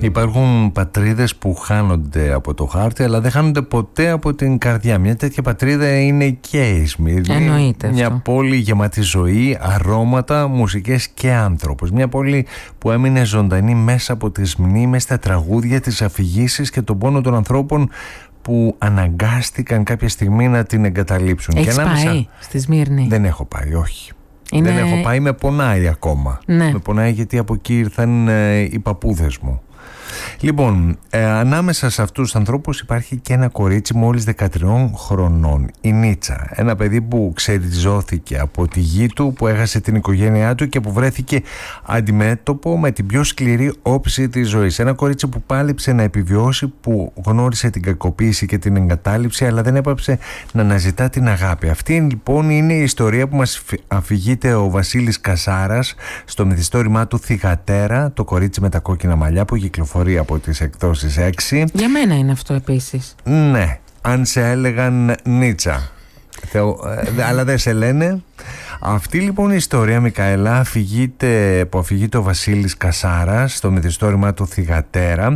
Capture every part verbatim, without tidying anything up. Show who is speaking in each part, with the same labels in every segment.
Speaker 1: Υπάρχουν πατρίδες που χάνονται από το χάρτη, αλλά δεν χάνονται ποτέ από την καρδιά. Μια τέτοια πατρίδα είναι και η Σμύρνη.
Speaker 2: Εννοείται
Speaker 1: μια
Speaker 2: αυτό.
Speaker 1: πόλη γεμάτη ζωή, αρώματα, μουσικές και άνθρωπος. Μια πόλη που έμεινε ζωντανή μέσα από τις μνήμες, τα τραγούδια, τις αφηγήσεις και τον πόνο των ανθρώπων που αναγκάστηκαν κάποια στιγμή να την εγκαταλείψουν.
Speaker 2: Έχεις
Speaker 1: και ανάμεσα...
Speaker 2: πάει στη Σμύρνη?
Speaker 1: Δεν έχω πάει, όχι.
Speaker 2: Είναι...
Speaker 1: Δεν έχω πάει, με πονάει ακόμα.
Speaker 2: Ναι.
Speaker 1: Με πονάει γιατί από εκεί ήρθαν ε, οι παππούδες μου. Λοιπόν, ε, ανάμεσα σε αυτούς τους ανθρώπους υπάρχει και ένα κορίτσι μόλις δεκατριών χρονών, η Νίτσα. Ένα παιδί που ξεριζώθηκε από τη γη του, που έχασε την οικογένειά του και που βρέθηκε αντιμέτωπο με την πιο σκληρή όψη της ζωής. Ένα κορίτσι που πάλεψε να επιβιώσει, που γνώρισε την κακοποίηση και την εγκατάλειψη, αλλά δεν έπαψε να αναζητά την αγάπη. Αυτή λοιπόν είναι η ιστορία που μας αφηγείται ο Βασίλης Κασάρας στο μυθιστόρημά του Θυγατέρα, το κορίτσι με τα κόκκινα μαλλιά, που κυκλοφορεί από τις εκδόσεις έξι.
Speaker 2: Για μένα είναι αυτό επίσης.
Speaker 1: Ναι, αν σε έλεγαν Νίτσα. Θεω, ε, αλλά δεν σε λένε. Αυτή λοιπόν η ιστορία, Μικαέλα, αφηγείται, που αφηγείται ο Βασίλης Κασάρας στο μυθιστόρημά του Θυγατέρα,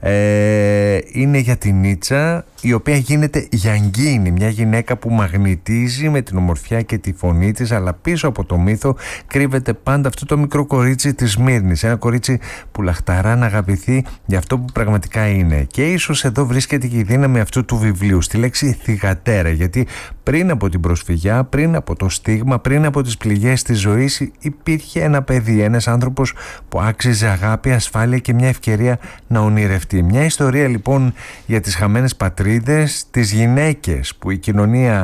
Speaker 1: ε, είναι για την Νίτσα, η οποία γίνεται γιαγγίνη, μια γυναίκα που μαγνητίζει με την ομορφιά και τη φωνή της, αλλά πίσω από το μύθο κρύβεται πάντα αυτό το μικρό κορίτσι της Σμύρνης, ένα κορίτσι που λαχταρά να αγαπηθεί για αυτό που πραγματικά είναι. Και ίσως εδώ βρίσκεται και η δύναμη αυτού του βιβλίου, στη λέξη Θυγατέρα, γιατί πριν από την προσφυγιά, πριν από το στίγμα, πριν από τις πληγές της ζωής, υπήρχε ένα παιδί, ένας άνθρωπος που άξιζε αγάπη, ασφάλεια και μια ευκαιρία να ονειρευτεί. Μια ιστορία λοιπόν για τις χαμένες πατρίδες, τις γυναίκες που η κοινωνία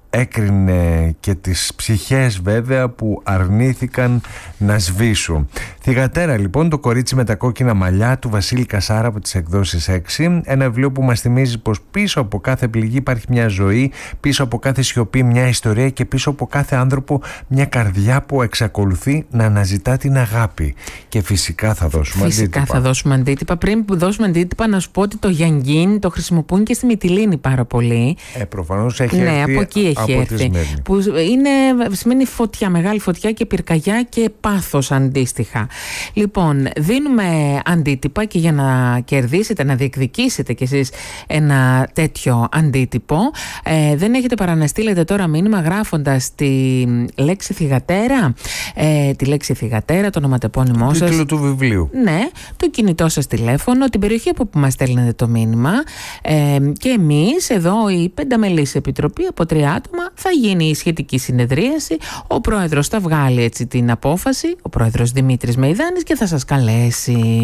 Speaker 1: έκρινε και τις ψυχές βέβαια που αρνήθηκαν να σβήσουν. Θυγατέρα λοιπόν, το κορίτσι με τα κόκκινα μαλλιά, του Βασίλη Κασάρα από τις εκδόσεις έξι. Ένα βιβλίο που μας θυμίζει πως πίσω από κάθε πληγή υπάρχει μια ζωή, πίσω από κάθε σιωπή μια ιστορία και πίσω από κάθε άνθρωπο μια καρδιά που εξακολουθεί να αναζητά την αγάπη. Και φυσικά θα δώσουμε
Speaker 2: φυσικά
Speaker 1: αντίτυπα.
Speaker 2: Φυσικά θα δώσουμε αντίτυπα. Πριν που δώσουμε αντίτυπα, να σου πω ότι το γιαγγίν το χρησιμοποιούν και στη Μυτιλήνη πάρα πολύ.
Speaker 1: Ε, προφανώς έχει
Speaker 2: ναι,
Speaker 1: έρθει
Speaker 2: από εκεί έχει
Speaker 1: από
Speaker 2: έρθει. Που είναι, σημαίνει φωτιά, μεγάλη φωτιά και πυρκαγιά και πάθος αντίστοιχα. Λοιπόν, δίνουμε αντίτυπα και για να κερδίσετε, να διεκδικήσετε κι εσείς ένα τέτοιο αντίτυπο, ε, δεν έχετε παρά να στείλετε τώρα μήνυμα γράφοντας τη λέξη Θυγατέρα, ε, τη λέξη Θυγατέρα, το ονοματεπώνυμό σας,
Speaker 1: τίτλο του βιβλίου.
Speaker 2: Ναι, το κινητό σας τηλέφωνο, την περιοχή από που μας στέλνετε το μήνυμα, ε, και εμείς εδώ η Πενταμελής Επιτροπή από τρία άτομα θα γίνει η σχετική συνεδρίαση. Ο πρόεδρος θα βγάλει έτσι την απόφαση, ο πρόεδρος Δημήτρης Μεϊδάνης, και θα σας καλέσει.